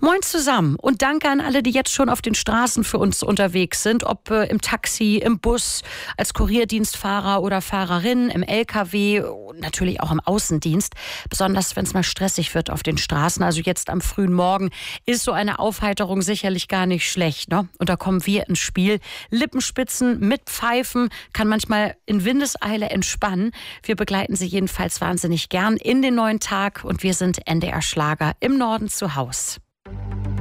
Moin zusammen und danke an alle, die jetzt schon auf den Straßen für uns unterwegs sind, ob im Taxi, im Bus, als Kurierdienstfahrer oder Fahrerin, im LKW, natürlich auch im Außendienst. Besonders, wenn es mal stressig wird auf den Straßen, also jetzt am frühen Morgen, ist so eine Aufheiterung sicherlich gar nicht schlecht, ne? Und da kommen wir ins Spiel. Lippenspitzen mit Pfeifen kann manchmal in Windeseile entspannen. Wir begleiten Sie jedenfalls wahnsinnig gern in den neuen Tag und wir sind NDR Schlager im Norden zu Haus.